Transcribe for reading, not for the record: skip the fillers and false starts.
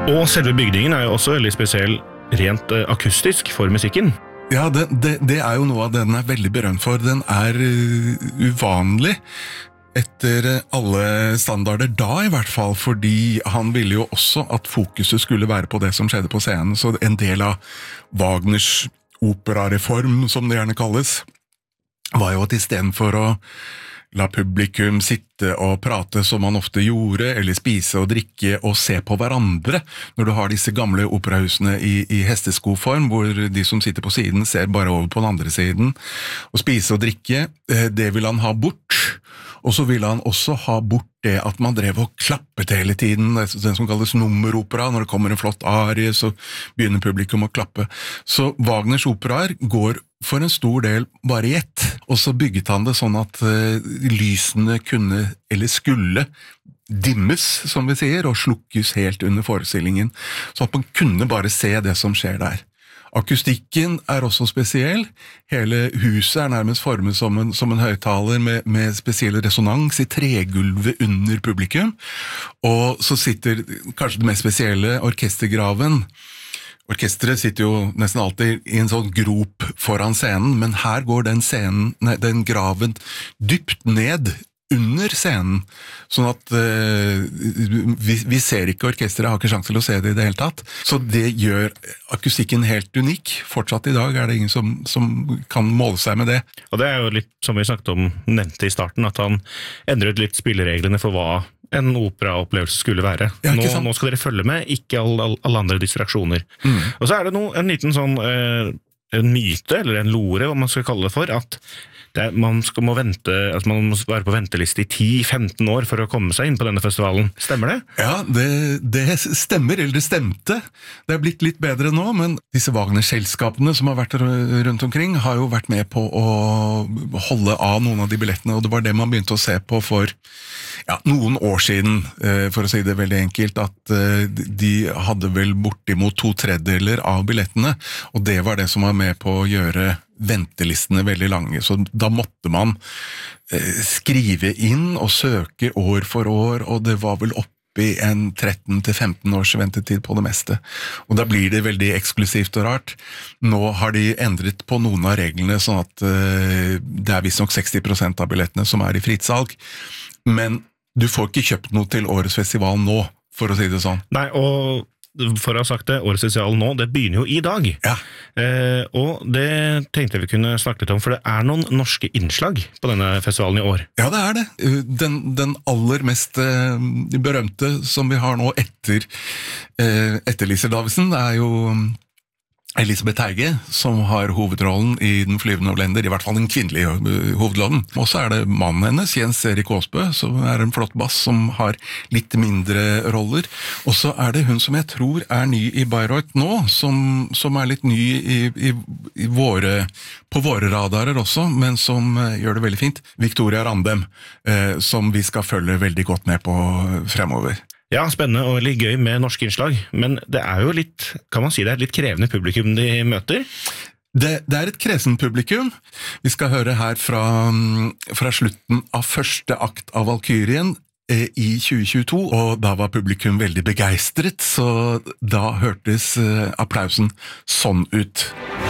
Og selve bygningen jo også veldig spesiell rent akustisk for musikken. Ja, det jo noe av det den veldig berømt for. Den uvanlig etter alle standarder da i hvert fall, fordi han ville jo også at fokuset skulle være på det som skjedde på scenen, så en del av Wagners operareform, som det gjerne kalles, var jo at i stedet for å la publikum sitte og prate som man ofte gjorde, eller spise og drikke og se på hverandre, når du har disse gamle operahusene i hesteskoform, hvor de som sitter på siden ser bare over på den andre siden, og spise og drikke, det vil han ha bort, og så vil han også ha bort det at man drev og klappet hele tiden, den som kalles nummeropera, når det kommer en flott arie, så begynner publikum å klappe. Så Wagners operaer går for en stor del bare i ett, og så bygget han det sånn at lysene kunne, eller skulle, dimmes, som vi sier, og slukkes helt under forestillingen, så at man kunne bare se det som skjer der. Akustikken også spesiell, hele huset nærmest formet som en høyttaler med spesiell resonans i tregulvet under publikum, og så sitter kanskje det mest spesielle orkestergraven. Orkestret sitter jo nesten alltid i en sånn grop foran scenen, men her går den graven dypt ned under scenen, sånn at vi ser ikke orkestret, har ikke sjanse til å se det i det hele tatt. Så det gjør akustikken helt unik. Fortsatt i dag det ingen som kan måle seg med det. Og det jo litt, som vi snakket om, nevnte i starten, at han endret litt spillereglene for hva en operaopplevelse skulle være. Ja, nå skal dere følge med, ikke alle andre distraksjoner. Og så det en liten sånn en myte, eller en lore, hva man skal kalle det for, at man må være på venteliste i 10-15 år for å komme seg inn på denne festivalen. Stemmer det? Ja, det stemmer, eller det stemte. Det blitt litt bedre nå, men disse Wagner-selskapene som har vært rundt omkring, har jo vært med på å holde av noen av de billettene, og det var det man begynte å se på for noen år siden, for å si det veldig enkelt, at de hadde vel bortimot 2/3 av billettene, og det var det som var med på å gjøre ventelistene veldig lange, så da måtte man skrive inn og søke år for år, og det var vel oppi en 13-15 års ventetid på det meste. Og da blir det veldig eksklusivt og rart. Nå har de endret på noen av reglene, sånn at det visst nok 60% av billettene som i fritt salg, men du får ikke kjøpt noe til årets festival nå, for å si det sånn. Nei, og for å ha sagt det, årets festival nå, det begynner jo i dag. Ja. Og det tenkte vi kunne snakke litt om, for det noen norske innslag på denne festivalen i år. Ja, det det. Den aller mest berømte som vi har nå etter Lise Davidsen, jo Elisabeth Teige, som har hovedrollen i Den flyvende blender, i hvert fall den kvinnelige hovedrollen. Og så det mannen hennes, Jens Erik Aasbø, som en flott bass, som har litt mindre roller. Og så det hun som jeg tror ny i Bayreuth nå, som litt ny på våre radarer også, men som gjør det veldig fint. Victoria Randem, som vi skal følge veldig godt med på fremover. Ja, spennende og litt gøy med norske innslag, men det jo litt, kan man si det, litt krevende publikum de møter? Det et kresen publikum. Vi skal høre her fra slutten av første akt av Valkyrien i 2022, og da var publikum veldig begeistret, så da hørtes applausen sånn ut.